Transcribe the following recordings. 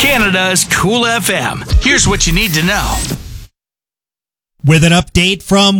Canada's Cool FM. Here's what you need to know. With an update from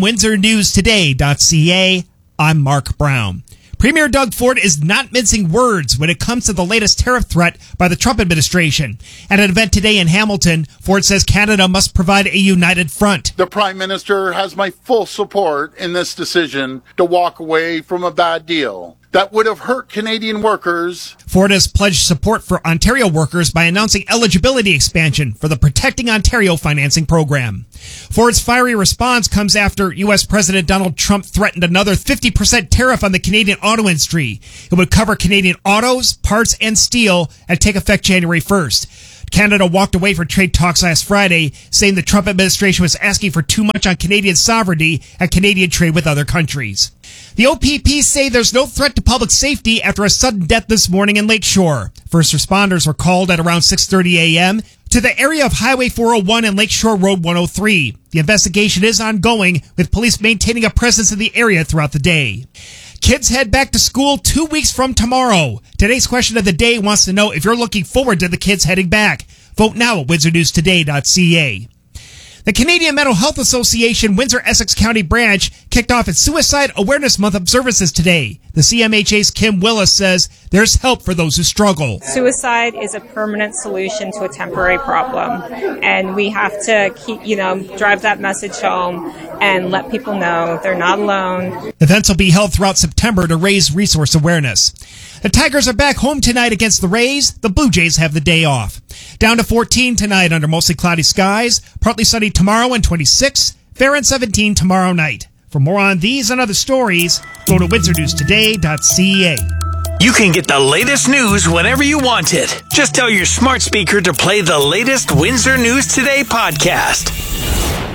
WindsorNewsToday.ca, I'm Mark Brown. Premier Doug Ford is not mincing words when it comes to the latest tariff threat by the Trump administration. At an event today in Hamilton, Ford says Canada must provide a united front. The Prime Minister has my full support in this decision to walk away from a bad deal that would have hurt Canadian workers. Ford has pledged support for Ontario workers by announcing eligibility expansion for the Protecting Ontario financing program. Ford's fiery response comes after U.S. President Donald Trump threatened another 50% tariff on the Canadian auto industry. It would cover Canadian autos, parts, and steel and take effect January 1st. Canada walked away from trade talks last Friday, saying the Trump administration was asking for too much on Canadian sovereignty and Canadian trade with other countries. The OPP say there's no threat to public safety after a sudden death this morning in Lakeshore. First responders were called at around 6:30 a.m. to the area of Highway 401 and Lakeshore Road 103. The investigation is ongoing, with police maintaining a presence in the area throughout the day. Kids head back to school 2 weeks from tomorrow. Today's question of the day wants to know if you're looking forward to the kids heading back. Vote now at WindsorNewsToday.ca. The Canadian Mental Health Association Windsor-Essex County branch kicked off its Suicide Awareness Month observances today. The CMHA's Kim Willis says there's help for those who struggle. Suicide is a permanent solution to a temporary problem, and we have to keep, drive that message home and let people know they're not alone. Events will be held throughout September to raise resource awareness. The Tigers are back home tonight against the Rays. The Blue Jays have the day off. Down to 14 tonight under mostly cloudy skies. Partly sunny tomorrow and 26. Fair and 17 tomorrow night. For more on these and other stories, go to WindsorNewsToday.ca. You can get the latest news whenever you want it. Just tell your smart speaker to play the latest Windsor News Today podcast.